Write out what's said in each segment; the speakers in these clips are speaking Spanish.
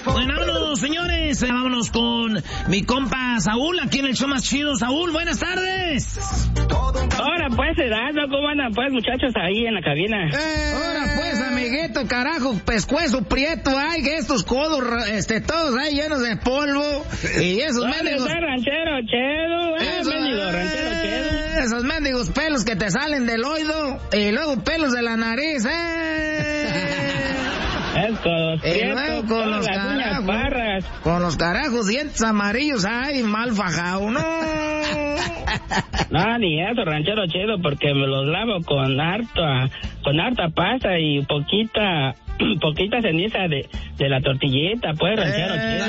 Bueno, vámonos, señores. Vámonos con mi compa Saúl, aquí en el show más chido. Saúl, buenas tardes. Ahora pues, Erasmo, ¿cómo andan pues, muchachos, ahí en la cabina? Ahora pues, amiguito, carajo, pescuezo prieto, ay, que estos codos, todos ahí llenos de polvo. Y esos mendigos... ranchero chedo, mendigo ranchero chedo. Esos mendigos pelos que te salen del oído y luego pelos de la nariz, Y luego con los carajos dientes amarillos, ay, mal fajado, no. No, ni eso, ranchero chido, porque me los lavo con harta pasta y poquita ceniza de la tortillita, pues, ranchero chido.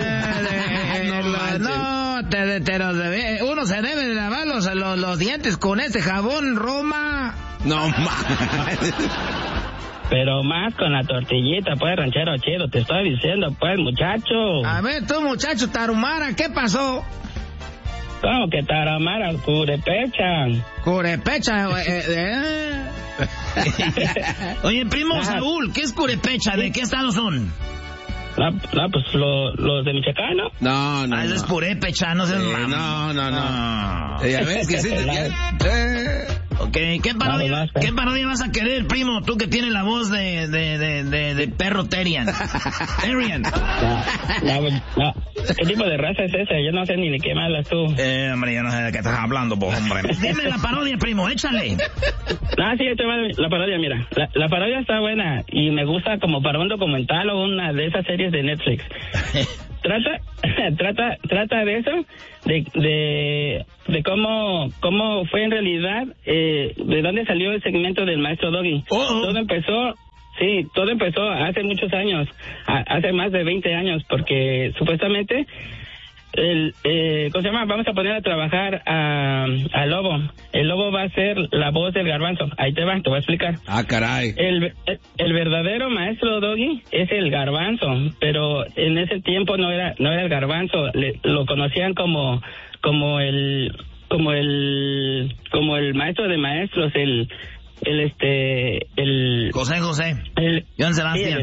Uno se debe de lavar los dientes con ese jabón Roma. No mames. Pero más con la tortillita, pues, ranchero chido, te estoy diciendo, pues, muchacho. A ver, tú, muchacho Tarumara, ¿qué pasó? ¿Cómo que Tarumara? Curepecha. Oye, primo Saúl, ¿qué es Curepecha? ¿De qué estado son? No, pues los de Michoacán, ¿no? No. Eso es Purépecha, no sé. No. Ya ves que sí. Ok, ¿qué parodia vas a querer, primo? Tú que tienes la voz de perro Terian. Terian. No. ¿Qué tipo de raza es esa? Yo no sé ni de qué me hablas tú. Hombre, yo no sé de qué estás hablando, pues, hombre. Dime la parodia, primo, échale. Sí, la parodia, mira. La parodia está buena y me gusta como para un documental o una de esas series de Netflix. Trata de eso, de cómo fue en realidad, de dónde salió el segmento del maestro Doggy. Todo empezó hace muchos años, hace más de 20 años, porque supuestamente ¿cómo se llama? Vamos a poner a trabajar al Lobo. El Lobo va a ser la voz del Garbanzo. Ahí te voy a explicar. Caray. El verdadero maestro Doggy es el Garbanzo, pero en ese tiempo no era el Garbanzo. Lo conocían como el maestro de maestros, el José. John Sebastián.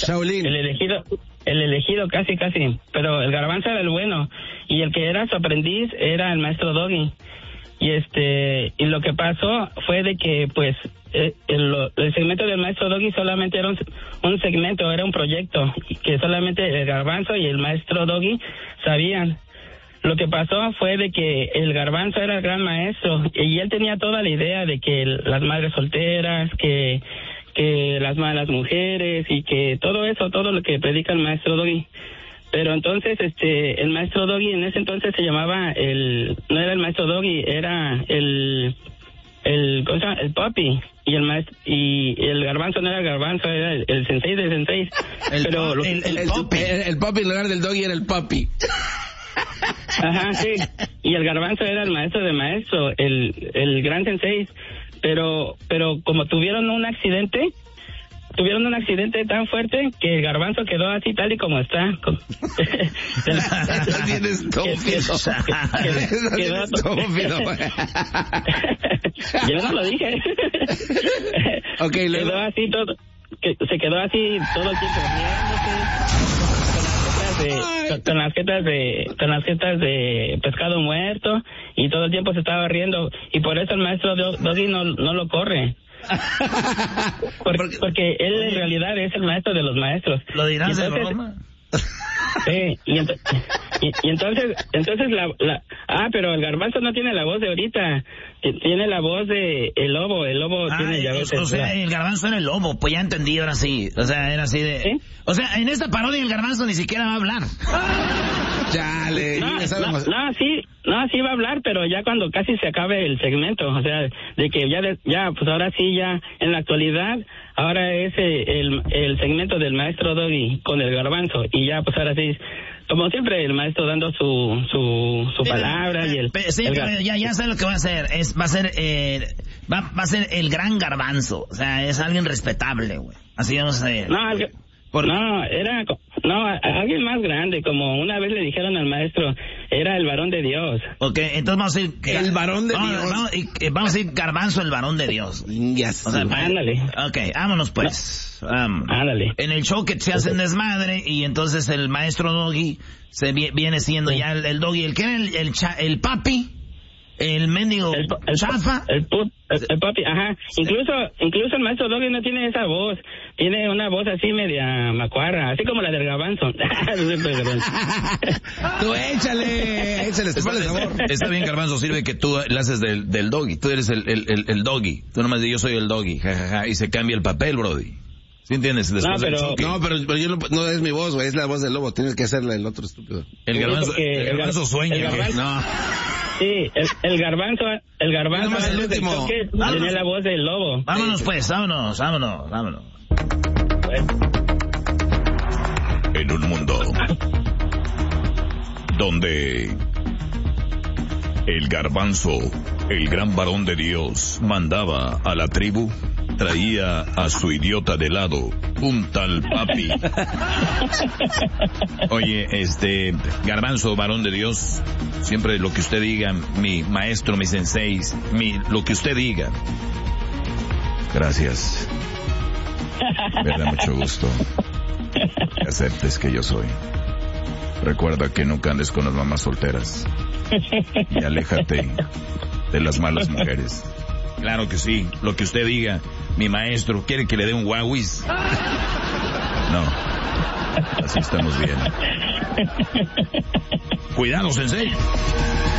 El elegido casi, pero el Garbanzo era el bueno, y el que era su aprendiz era el maestro Doggy. Y lo que pasó fue de que, pues, el segmento del maestro Doggy solamente era un segmento, era un proyecto, que solamente el Garbanzo y el maestro Doggy sabían. Lo que pasó fue de que el Garbanzo era el gran maestro, y él tenía toda la idea de que las madres solteras, que las malas mujeres, y que todo lo que predica el maestro Doggy. Pero entonces, el maestro Doggy en ese entonces se llamaba no era el maestro Doggy, era el Papi. Y el Garbanzo no era el Garbanzo, era el sensei del sensei. El Papi en lugar del Doggy era el Papi. Ajá, sí. Y el Garbanzo era el maestro de maestro, el gran sensei. Pero como tuvieron un accidente tan fuerte que el Garbanzo quedó así tal y como está. Estás bien estúpido. Quedó estúpido. Yo no lo dije. Okay, quedó así todo. Se quedó así todo el tiempo riéndose, con las jetas de pescado muerto, y todo el tiempo se estaba riendo, y por eso el maestro Doggy no lo corre. Porque él en realidad es el maestro de los maestros. ¿Lo dirás de broma? Sí, y entonces pero el Garbanzo no tiene la voz de ahorita, tiene la voz de el Lobo tiene ya voz. O sea, el Garbanzo era el Lobo, pues ya entendí, ahora sí. O sea, era así de... ¿Sí? O sea, en esta parodia el Garbanzo ni siquiera va a hablar. Chale. Sí va a hablar, pero ya cuando casi se acabe el segmento, o sea, de que ya pues ahora sí, ya en la actualidad, ahora es el segmento del maestro Doggy con el Garbanzo, y ya pues ahora sí, como siempre, el maestro dando su palabra y el... Sí, pero ya sé lo que va a hacer, va a ser el gran Garbanzo, o sea, es alguien respetable, güey, así vamos a ver. No, No, alguien más grande, como una vez le dijeron al maestro, era el varón de Dios. Ok, entonces vamos a decir... El varón de Dios. Vamos a decir Garbanzo, el varón de Dios. Yes. O sea, ándale. Ok, vámonos pues. Ándale. En el show que se hace en desmadre, y entonces el maestro Doggy viene siendo ya el Doggy. ¿El qué era? El papi. El mendigo chafa. El papi, ajá. Incluso el maestro Doggy no tiene esa voz. Tiene una voz así media macuarra, así como la del Garbanzo. Tú échale, te pones sabor. Está bien, Garbanzo, sirve que tú le haces del Doggy. Tú eres el Doggy. Tú nomás dices, yo soy el Doggy, jajaja, y se cambia el papel, brody. ¿Sí entiendes? Después pero yo no es mi voz, güey, es la voz del lobo. Tienes que hacerla el otro estúpido. El Garbanzo sueña. No. Sí, el garbanzo no, el último. Tenía la voz del lobo. Vámonos pues, vámonos. En un mundo donde el Garbanzo, el gran varón de Dios, mandaba a la tribu, traía a su idiota de lado, un tal papi. Oye, Garbanzo, varón de Dios, siempre lo que usted diga, mi maestro, mi sensei, lo que usted diga. Gracias. Me da mucho gusto que aceptes que yo soy. Recuerda que nunca andes con las mamás solteras. Y aléjate de las malas mujeres. Claro que sí, lo que usted diga. Mi maestro, ¿quiere que le dé un guauis? No, así estamos bien. Cuidado, sensei.